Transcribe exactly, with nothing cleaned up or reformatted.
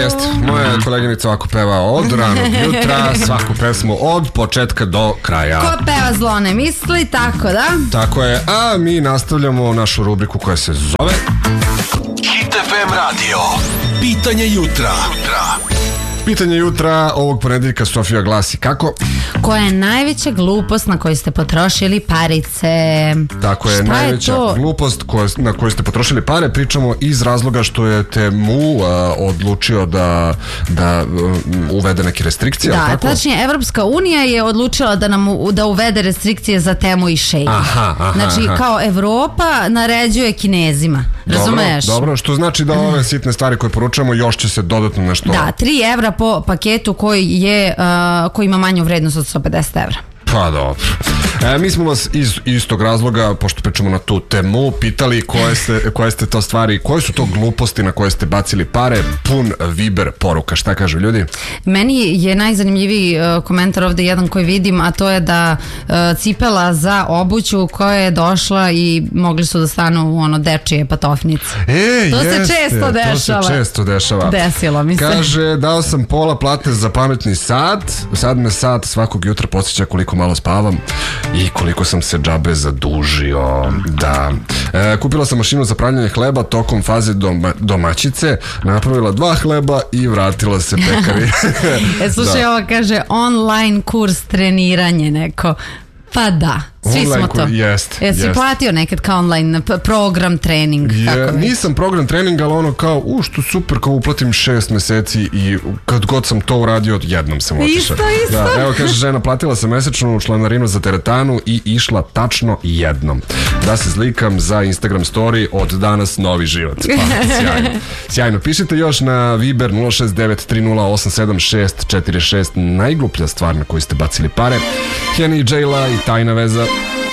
Jeste, moja koleginica ovako peva od ranog jutra, svaku pesmu od početka do kraja. Ko peva zlo ne misli, tako da? Tako je, a mi nastavljamo našu rubriku koja se zove Hit ef em radio. Pitanje jutra. Pitanje jutra ovog ponedeljka, Sofija, glasi kako? Koja je najveća glupost na koju ste potrošili parice? Tako je, Šta najveća je glupost koja, na koju ste potrošili pare. Pričamo iz razloga što je Temu uh, odlučio da, da uh, uvede neke restrikcije. Da, tako? tačnije, Evropska unija je odlučila da nam u, da uvede restrikcije za Temu i Shein. Aha, aha, Znači, aha. kao Evropa naređuje Kinezima. Razumeš? Dobro, dobro, što znači da ove sitne stvari koje poručujemo još će se dodatno nešto... Da, tri evra po paketu koji, je, uh, koji ima manju vrednost od sto pedeset evra. Pa dobro. E, mi smo vas iz istog razloga, pošto pričamo na tu temu, pitali koje ste, koje ste to stvari, koje su to gluposti na koje ste bacili pare. Pun Viber poruka. Šta kažu ljudi? Meni je najzanimljiviji uh, komentar ovde jedan koji vidim, a to je da uh, cipela za obuću koja je došla i mogli su da stanu u ono dečije patofnice. E, To se jeste, često dešava. To se često dešava. Desilo mi se. Kaže, dao sam pola plate za pametni sat, sad me sat svakog jutra podsjeća koliko malo spavam i koliko sam se džabe zadužio. Da. E, kupila sam mašinu za pravljanje hleba tokom faze doma, domaćice, napravila dva hleba i vratila se pekari. E, slušaj, Da. ovo kaže online kurs treniranje neko. Pa da, svi Online smo kur- to. jest, Jesi jest. platio nekad kao online p- program trening? Je, tako već? nisam program treninga, ali ono kao, u što super, kao uplatim šest meseci i kad god sam to uradio, jednom sam otišao. Isto, isto. Da, evo kaže žena, platila sam mesečnu članarinu za teretanu i išla tačno jednom. Da se slikam za Instagram story, od danas novi život. Pa, sjajno. Sjajno. Pišite još na Viber nula šest devet tri nula osam sedam šest četiri šest, najgluplja stvar na koju ste bacili pare. Kenny i Jayla i Tajna veza.